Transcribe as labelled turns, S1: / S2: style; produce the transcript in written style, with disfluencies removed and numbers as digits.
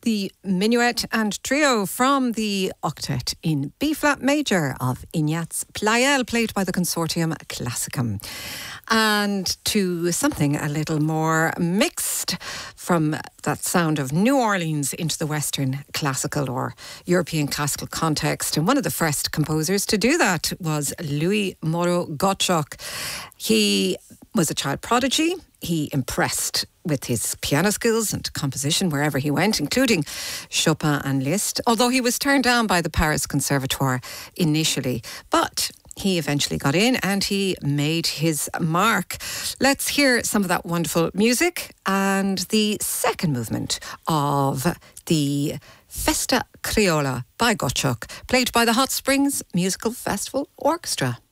S1: the minuet and trio from the octet in B-flat major of Ignaz Pleyel, played by the Consortium Classicum. And to something a little more mixed, from that sound of New Orleans into the Western classical or European classical context. And one of the first composers to do that was Louis Moreau Gottschalk. He was a child prodigy. He impressed with his piano skills and composition wherever he went, including Chopin and Liszt, although he was turned down by the Paris Conservatoire initially. But he eventually got in and he made his mark. Let's hear some of that wonderful music and the second movement of the Festa Criolla by Gottschalk, played by the Hot Springs Musical Festival Orchestra.